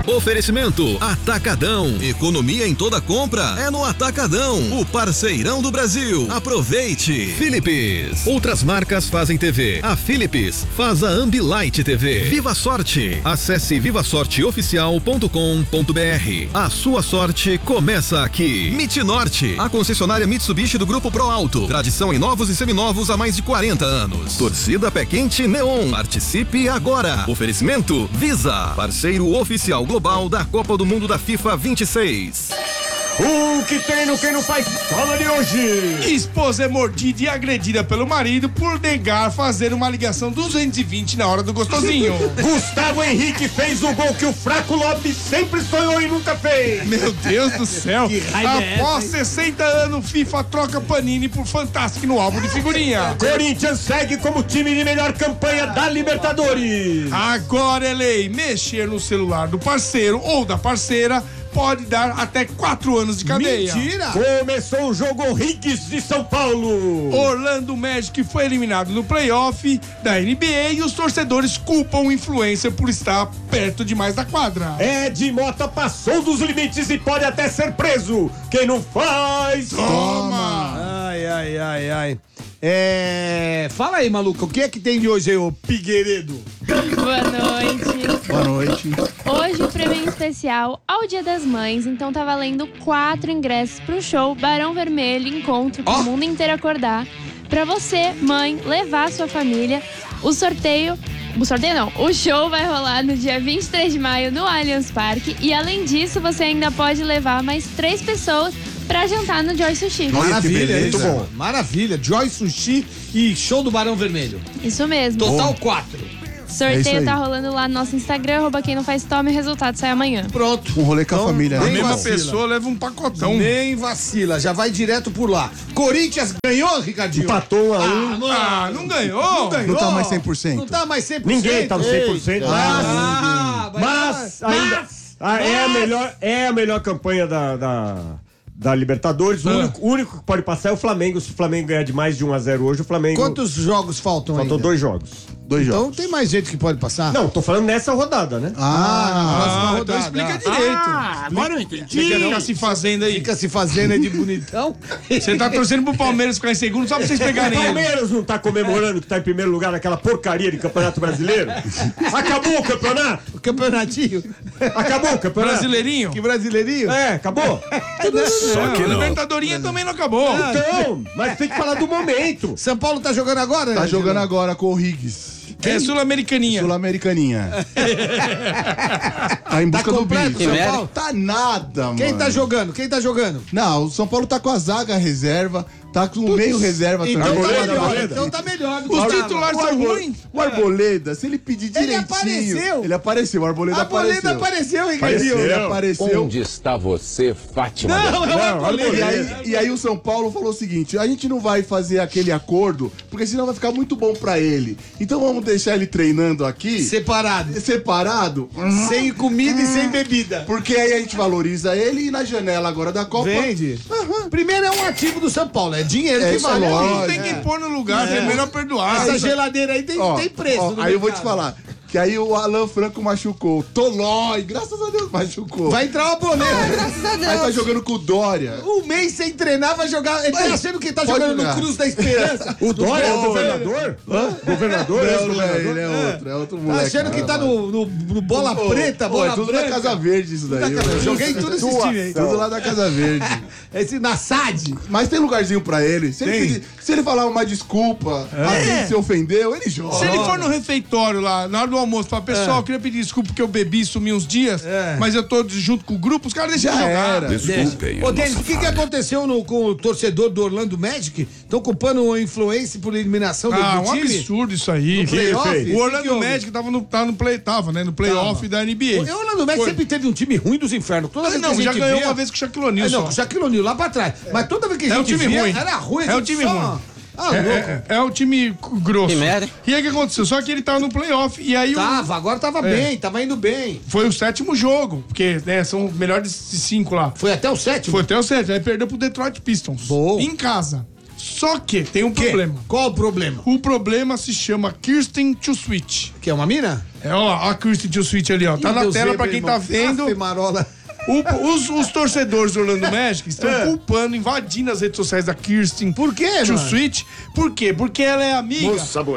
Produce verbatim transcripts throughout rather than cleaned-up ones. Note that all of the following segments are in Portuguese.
Oferecimento Atacadão. Economia em toda compra é no Atacadão, o parceirão do Brasil. Aproveite. Philips. Outras marcas fazem T V. A Philips faz a Ambilight T V. Viva Sorte. Acesse viva sorte oficial ponto com ponto br. A sua sorte começa aqui. Mitnorte, a concessionária Mitsubishi do Grupo Pro Alto. Tradição em novos e seminovos há mais de quarenta anos. Torcida Pé Quente Neon. Participe agora. Oferecimento Visa, parceiro oficial global da Copa do Mundo da FIFA vinte e seis. O que tem no Quem Não Faz Fala de hoje? Esposa é mordida e agredida pelo marido por negar fazer uma ligação duzentos e vinte na hora do gostosinho. Gustavo Henrique fez o gol que o fraco Lopes sempre sonhou e nunca fez. Meu Deus do céu. É Após sessenta anos, FIFA troca Panini por Fantastic no álbum de figurinha. Corinthians segue como time de melhor campanha da Libertadores. Agora é lei. Mexer no celular do parceiro ou da parceira pode dar até quatro anos de cadeia. Mentira! Começou o jogo Riggs de São Paulo. Orlando Magic foi eliminado no playoff da N B A e os torcedores culpam o influencer por estar perto demais da quadra. Ed Mota passou dos limites e pode até ser preso. Quem não faz... Toma! Ai, ai, ai, ai. É... Fala aí, maluco, o que é que tem de hoje aí, ô Pigueiredo? Boa noite. Boa noite. Hoje o prêmio especial ao Dia das Mães, então tá valendo quatro ingressos pro show Barão Vermelho Encontro pro Ó. mundo inteiro acordar. Pra você, mãe, levar a sua família. O sorteio... O sorteio não, o show vai rolar no dia vinte e três de maio no Allianz Parque. E além disso, você ainda pode levar mais três pessoas pra jantar no Joy Sushi. Maravilha, muito isso. bom. Maravilha, Joy Sushi e show do Barão Vermelho. Isso mesmo. Total quatro. Sorteio tá rolando lá no nosso Instagram, arroba quem não faz tome, o resultado sai amanhã. Pronto. Um rolê com a família. A nem mesma vacila. pessoa leva um pacotão. Nem vacila, já vai direto por lá. Corinthians ganhou, Ricardinho? Empatou a um. mano. Ah, não ganhou? Não ganhou. Não tá mais cem por cento? Não tá mais cem por cento. Ninguém tá no cem por cento. Ah, Mas, mas ainda ah, é, a melhor, é a melhor campanha da, da, da Libertadores. O Ah. único, o único que pode passar é o Flamengo. Se o Flamengo ganhar de mais de um a zero hoje, o Flamengo... Quantos jogos faltam Faltou ainda? dois jogos. Dois Então jogos. tem mais gente que pode passar? Não, tô falando nessa rodada, né? Ah, Ah, então explica direito. Ah, agora eu entendi. Você quer ficar se fazendo aí? Fica se fazendo aí de bonitão. Você tá torcendo pro Palmeiras ficar em segundo só pra vocês O pegarem ele. Palmeiras não tá comemorando que tá em primeiro lugar naquela porcaria de Campeonato Brasileiro? Acabou o campeonato? O campeonatinho. Acabou o campeonato? Brasileirinho? Que brasileirinho. É, acabou? Só que A não. Libertadorinha também não acabou. Então, mas tem que falar do momento. São Paulo tá jogando agora? Tá né, jogando Gilão? agora com o Riggs. É Sul-Americaninha. Sul-Americaninha. Tá em busca do completo, bicho. São Paulo? Tá nada, mano. Quem tá jogando? Quem tá jogando? Não, o São Paulo tá com a zaga reserva, tá com o meio reserva Então também. tá Arboleda, melhor. Arboleda. Então tá melhor do que Os tava. titulares O são Arbo- ruins. O Arboleda, se ele pedir Ele direitinho... apareceu. Ele apareceu, o Arboleda A Arboleda apareceu. apareceu, Ricardinho. Ele apareceu. Onde está você, Fátima? Não, é o Arboleda. E aí, e aí o São Paulo falou o seguinte, a gente não vai fazer aquele acordo, porque senão vai ficar muito bom pra ele. Então vamos deixar ele treinando aqui, Separado. separado, Sem comida e sem bebida. porque aí a gente valoriza ele e na janela agora da Copa... Vende. Primeiro é um ativo do São Paulo, é dinheiro É que isso, vale. é ali. lógico. Não tem que pôr no lugar, é melhor perdoar. Essa geladeira aí tem, Ó, tem preço. ó, no aí eu vou te mercado. falar, que aí o Alan Franco machucou, Tolói, graças a Deus machucou. Vai entrar uma boleira. Aí tá jogando com o Dória. Um mês sem treinar, vai jogar. Ele tá Vai, achando que tá pode jogando jogar. no Cruz da Esperança. O Dória é o Dória. governador? Governador? Não, não é ex-governador? ele, é outro, é outro Tá moleque. achando que tá no, no, no bola Pô, preta, pô, bola é tudo branca. da Casa Verde isso daí. Da Casa- eu Joguei tudo esse Tudo- time aí. Tudo lá da Casa Verde. Esse na S A D. Mas tem lugarzinho pra ele. Se, ele, Tem. pedir- se ele falar uma desculpa, alguém se ofendeu, ele joga. Se ele for no refeitório lá, na hora do almoço, falar, pessoal, eu queria pedir desculpa porque eu bebi e sumi uns dias, É. mas eu tô junto com o grupo, os caras deixam Já de jogar. era. Desculpem. Ô, Denis, o que, que aconteceu no- com o torcedor do Orlando Magic? Estão culpando o influência por eliminação do, Ah, do um time? absurdo isso aí. No playoff? O Que que Orlando houve? Magic tava no, tava no play, tava, né, no playoff da N B A. O Orlando Magic Foi. sempre teve um time ruim dos infernos. Toda Ah, vez não, que a já gente ganhou via- uma vez com o Shaquille O'Neal É, não, só. com o Shaquille O'Neal lá pra trás. Mas toda vez que a É um gente time via, ruim. era ruim. a É um gente time só- ruim. Ah, louco. É, é um time grosso. Que merda. E aí o que aconteceu? Só que ele tava no playoff e aí o- Tava, agora tava É. bem, tava indo bem. foi o sétimo jogo, porque né, são melhores de cinco lá. Foi até o sétimo. Foi até o sétimo, aí perdeu pro Detroit Pistons. Bom. Em casa. Só que tem um Que? problema. Qual o problema? O problema se chama Kirsten Too-Sweet. Que é uma mina? É, ó, a Kirsten Too-Sweet ali, ó. Tá Ih, na Deus tela zebra, pra quem irmão. tá vendo. Afe marola. O- os, os torcedores do Orlando Magic estão É. culpando, invadindo as redes sociais da Kirsten. Por quê, mano? Too-Sweet. Por quê? Porque ela é amiga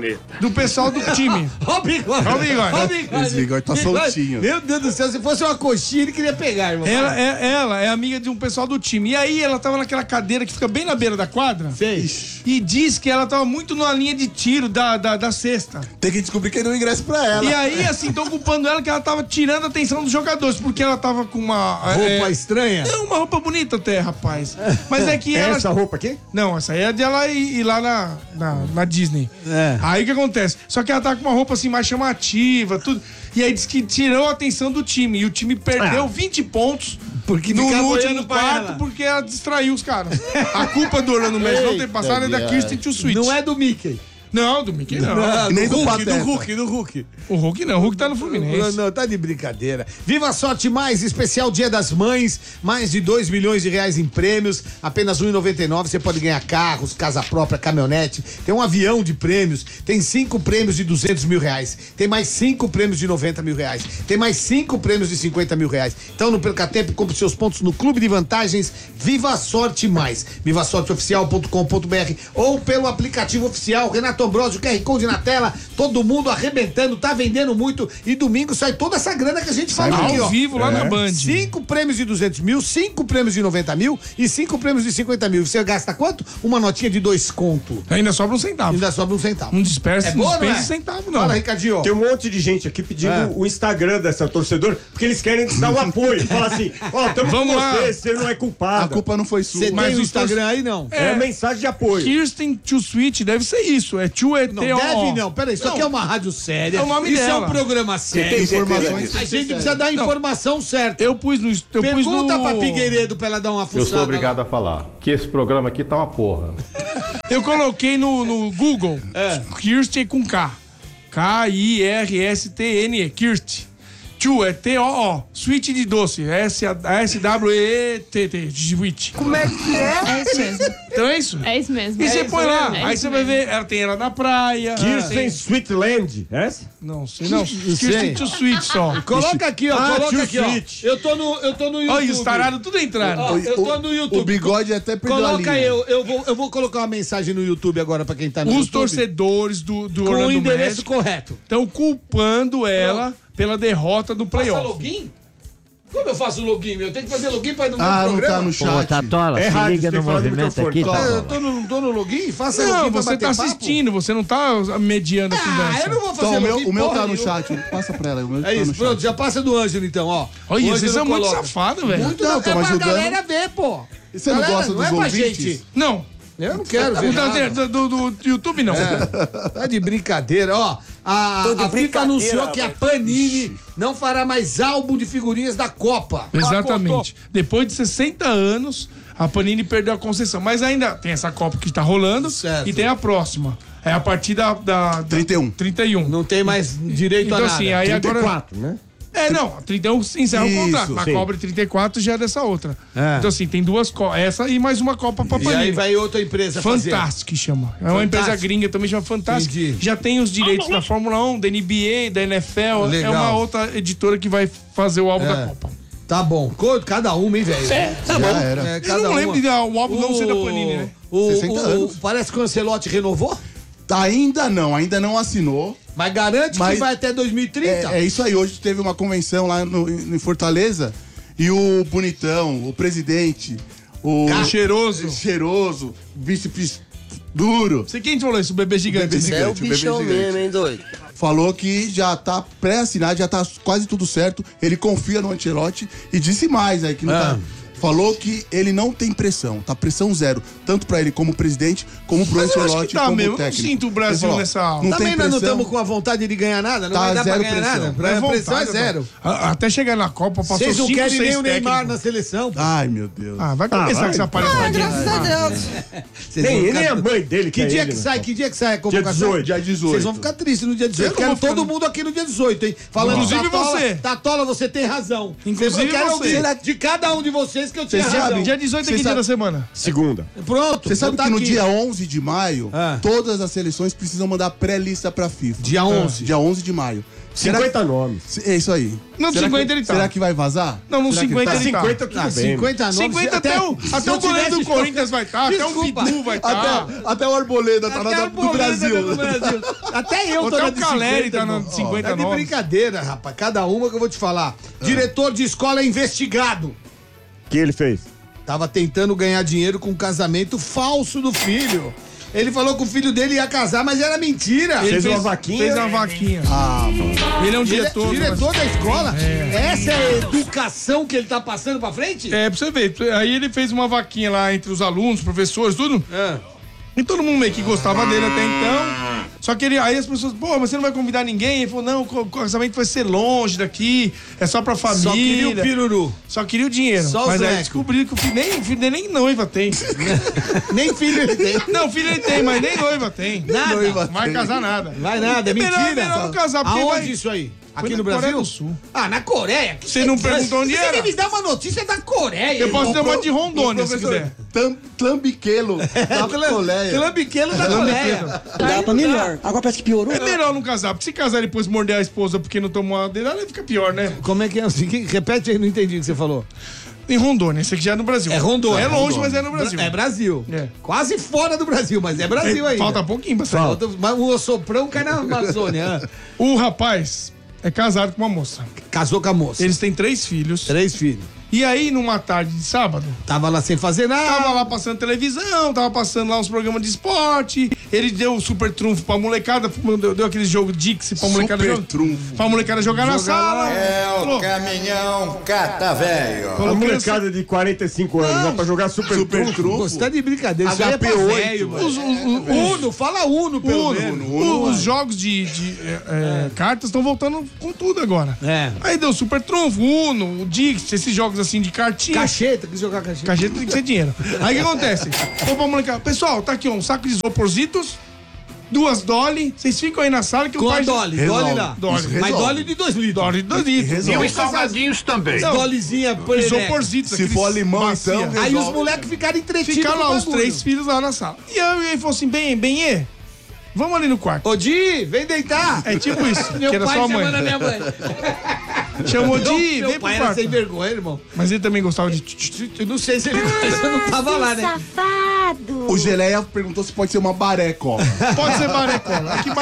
do pessoal do time. Ó o bigode. Ó o bigode. Ó o bigode. Esse bigode tá soltinho. Meu Deus do céu, se fosse uma coxinha, ele queria pegar, irmão. Ela é, ela é amiga de um pessoal do time. E aí ela tava naquela cadeira que fica bem na beira da quadra. Fez. E diz que ela tava muito na linha de tiro da, da, da cesta. Tem que descobrir quem deu o ingresso pra ela. E aí, assim, estão culpando ela que ela tava tirando a atenção dos jogadores, porque ela tava com uma. Roupa é, estranha? Não, uma roupa bonita até, rapaz. Mas é que ela. Essa roupa aqui? Não, essa aí é de ela ir, ir lá na, na, na Disney. É. Aí o que acontece? Só que ela tá com uma roupa assim mais chamativa, tudo. E aí diz que tirou a atenção do time. E o time perdeu Ah. vinte pontos Porque no, ficava no último olhando pra quarto ela. porque ela distraiu os caras. A culpa do Orlando Magic não ter passado é da Kirsten Too-Sweet. Não é do Mickey. Não, do Mickey não. E nem do Hulk, Pateta. do Hulk, do Hulk. O Hulk não, o Hulk tá no Não, Fluminense. não, tá de brincadeira. Viva Sorte Mais, especial Dia das Mães, mais de dois milhões de reais em prêmios, apenas um real e noventa e nove centavos, você pode ganhar carros, casa própria, caminhonete, tem um avião de prêmios, tem cinco prêmios de duzentos mil reais, tem mais cinco prêmios de noventa mil reais, tem mais cinco prêmios de cinquenta mil reais. Então não perca tempo, compre seus pontos no Clube de Vantagens Viva Sorte Mais, viva sorte oficial ponto com ponto br ou pelo aplicativo oficial Renato Ambrosio, Q R Code na tela, todo mundo arrebentando, tá vendendo muito e domingo sai toda essa grana que a gente falou aqui, ó. Ao vivo lá na Band. Cinco prêmios de duzentos mil, cinco prêmios de noventa mil e cinco prêmios de cinquenta mil. Você gasta quanto? Uma notinha de dois conto. Ainda sobra um centavo. Ainda sobra um centavo. Não dispersa, É não boa, não dispensa é? centavo, não. Fala, Ricardinho. Tem um monte de gente aqui pedindo É. o Instagram dessa torcedora, porque eles querem dar o apoio. Fala assim, ó, tamo Vamos com lá. você, você não é A culpado. culpa não foi sua. Você Mas tem o os Instagram aí, não? É, mensagem de apoio. Kirsten Too-Sweet deve ser isso. É Too E T O Não, O. deve não. Peraí, isso Não. aqui é uma rádio séria. É o nome isso dela. é um programa sério. informações. A gente precisa dar a informação certa. Eu pus no. Eu pus Pergunta no... pra Figueiredo pra ela dar uma fuçada. Eu sou obrigado a falar que esse programa aqui tá uma porra. Eu coloquei no, no Google. É. Kirsten com K. K I R S T N E. Kirsten. Too é T O O. Sweet de doce. S W E T T. Sweet. Como é que é? É isso mesmo. Então é isso. É isso mesmo. E É você isso põe lá. mesmo. É Aí isso você vai mesmo. ver. Ela tem ela na praia. Kirsten tem- Sweetland, é essa? Não, sei não. sei. Kirsten Too Sweet só. Coloca aqui, ó. Ah, coloca tio aqui, ó. Switch. Eu tô no, eu tô no YouTube. Olha, os tarados tudo entraram. Ó, eu tô no YouTube. O bigode até perdeu a Coloca linha. eu, eu vou, eu vou colocar uma mensagem no YouTube agora pra quem tá no Os YouTube. torcedores do, do com o Orlando endereço Magic correto. estão culpando ela pela derrota do Faça playoff. login? Como eu faço login, meu? Eu tenho que fazer login pra ir no meu Ah, não programa? tá no Ô, chat. Tatola, É se rádio, liga você no fala no movimento microfone. aqui, Qual? Ah, eu Tatola. tô no, não tô no login? Faça Não, login pra você bater tá papo. assistindo, você não tá mediando a Ah, conversa. eu não vou fazer Então, o meu, login, o meu porra tá no nenhuma. chat. Passa pra ela. O meu É tá isso, no pronto, chat. já passa do Ângelo então, ó. Olha, O vocês Ângelo são muito coloca. safados, velho. Muito Não, não, tô é pra ajudando. galera ver, pô. E você não Galera, gosta não dos é pra ouvintes? gente. Não. Eu não quero ver O da- nada. do, do, do YouTube, não. Tá de brincadeira, ó. A, a FIFA anunciou que a Panini não fará mais álbum de figurinhas da Copa. Exatamente. Depois de sessenta anos, a Panini perdeu a concessão. Mas ainda tem essa Copa que tá rolando Certo. e tem a próxima. É a partir da, da, da trinta e um. trinta e um. Não tem mais direito Então a nada. assim, aí agora... trinta e quatro, né? É, não, a trinta e um se encerra Isso, o contrato. A sim. Copa de trinta e quatro já é dessa outra. É. Então assim, tem duas Copas. Essa e mais uma Copa pra E aí Panini. vai outra empresa fazer. Fantastic chama. É uma empresa Fantastic. gringa também, chama Fantastic. Entendi. Já tem os direitos da Fórmula um, da N B A, da N F L. Legal. É uma outra editora que vai fazer o álbum É. da Copa. Tá bom. Co- Cada uma, hein, velho? É, tá Já bom. era. É, Eu cada não lembro uma. de o álbum não ser da Panini, né? O, sessenta o- anos. Parece que o Ancelotti renovou, Tá, ainda não, ainda não assinou. mas garante Mas- que vai até dois mil e trinta. É, é isso aí. Hoje teve uma convenção lá no, em Fortaleza e o bonitão, o presidente, o Cara, cheiroso. cheiroso, vice duro, Sei quem falou isso, o bebê gigante. bebê né? gigante, o bebê gigante. hein, doido? Falou que já tá pré-assinado, já tá quase tudo certo. Ele confia no Ancelotti e disse mais aí que não Ah. tá. Falou que ele não tem pressão, tá pressão zero, tanto pra ele como presidente, como pro Mas eu acho Ancelotti que tá como mesmo, eu não técnico. sinto o Brasil Ele falou, nessa- Não Também tem nós não pressão. estamos com a vontade de ganhar nada, não Tá vai dar pra zero ganhar pressão. nada. Não Pra pressão é vontade, zero. A- Até chegar na Copa, passou Vocês não cinco, querem seis nem o Neymar técnicos. na seleção. pô. Ai, meu Deus. Ah, vai começar vai. com essa palhaçadinha. Vocês Nem vão ele, nem ficar- a mãe dele Que é dia ele, que né? sai? Que dia que sai a convocação? dezoito. Dia dezoito. Vocês vão ficar tristes no dia dezoito. Eu Quero não vou todo ficar- mundo aqui no dia dezoito, hein? Falando Inclusive Tatola, você. Tatola, você tem razão. Inclusive Eu quero você. ouvir de cada um de vocês vez que eu tinha Você razão. sabe? Dia dezoito é Você que dia sabe- da semana? Segunda. Pronto. Você sabe tá que no aqui. dia onze de maio, Ah. todas as seleções precisam mandar pré-lista pra FIFA. Dia onze. Dia onze de maio. Será cinquenta nomes. que... É isso aí. Não, será cinquenta que... ele tá. Será que vai vazar? Não, no Será que cinquenta tá? ele tá. cinquenta tudo Ah, bem. cinquenta nomes. cinquenta até o, se até eu o goleiro do tivesse Corinthians vai estar, até o Desculpa. Vidu vai estar. Até, até o Arboleda tá Até lá a do, do Bolívia Brasil. tá no Brasil. Até eu tô Até na o de Caleri cinquenta, tá na irmão. de cinquenta Tá de nomes. brincadeira, rapaz. Cada uma que eu vou te falar. Diretor de escola é investigado. O que ele fez? Tava tentando ganhar dinheiro com um casamento falso do filho. Ele falou que o filho dele ia casar, mas era mentira. Fez uma vaquinha? Fez uma vaquinha. Ah, Ele é um Ele é diretor. diretor da escola. Essa é a educação que ele tá passando pra frente? É, pra você ver. Aí ele fez uma vaquinha lá entre os alunos, professores, tudo. É. E todo mundo meio que gostava dele até então. Só que ele, aí as pessoas, pô, mas você não vai convidar ninguém? Ele falou, não, o casamento vai ser longe daqui, é só pra família. Só queria o piruru. Só queria o dinheiro. Só os mas aí lecos. descobriram que o filho, nem, o filho dele nem noiva tem. Nem filho ele tem. Não, filho ele tem, mas nem noiva tem. Nada. Noiva Não vai tem. casar nada. Vai nada, é Melhor- mentira. melhor não casar, porque Aonde vai- isso aí? Foi Aqui na no Brasil? Coreia do Sul. Ah, na Coreia? Que Você não que- perguntou onde Você era? tem que me dar uma notícia da Coreia. Eu posso irmão. ter uma de Rondônia, se Professor, quiser. Tam- Tlambiquelo da Coleia. Tlambiquelo da Coreia. Dá pra melhor. Agora parece que piorou. É melhor não casar, porque se casar e depois morder a esposa porque não tomou a dedada, aí fica pior, né? Como é que é assim? Que- Repete aí, não entendi o que você falou. Em Rondônia, esse aqui já é no Brasil. É Rondônia. É longe, Rondônia. mas é no Brasil. É Brasil. É. Quase fora do Brasil, mas é Brasil É, ainda. falta pouquinho pra sair. Falta. Mas o Ossoprão cai na Amazônia. O rapaz é casado com uma moça. Casou com a moça. Eles têm três filhos. Três filhos. E aí, numa tarde de sábado, Tava lá sem fazer nada. tava lá passando televisão, tava passando lá uns programas de esporte. Ele deu o super trunfo pra molecada, deu, deu aquele jogo Dixie pra molecada Super jogar. trunfo. Pra molecada jogar, na sala. É o Falou, caminhão cata velho. A falou, criança- molecada de quarenta e cinco anos, dá pra jogar super, Super trunfo. trunfo. Você tá de brincadeira. Isso aí é pra H P oito, velho, mano. Os, os- os- Uno, fala Uno, pelo Uno, menos. Uno, os jogos de, de, é, é, cartas estão voltando com tudo agora. É. Aí deu Super Trunfo, Uno, o Dix, esses jogos assim de cartinha. Cacheta, quis jogar cacheta. Cacheta tem que ser dinheiro. Aí o que acontece? Vou pra molecada. Pessoal, tá aqui ó, um saco de isoporzitos, duas Dolly. Vocês ficam aí na sala que Com o a pai... Dolly, Resolve. Dolly lá. Dolly. Isso Mas resolve. Dolly de dois litros. Dolly de dois litros. Resolve. os salgadinhos também. Não, Dollyzinha, por isoporzitos. Se aqueles for alemão, bacia. então, Aí os resolve. moleques ficaram entretidos. Ficaram no lá os bagulho. três filhos lá na sala. E aí ele falou assim, bem, bem, vamos ali no quarto. Ô, Di, vem deitar. É tipo isso, Meu que era pai sua mãe. chamando a minha mãe. Chamou de, Meu, vem meu pro pai era quarto. sem vergonha, irmão. Mas ele também gostava de... Eu não sei se ele eu não tava lá, né? O Geleia perguntou se pode ser uma baré, cola. Pode ser barecola. Aqui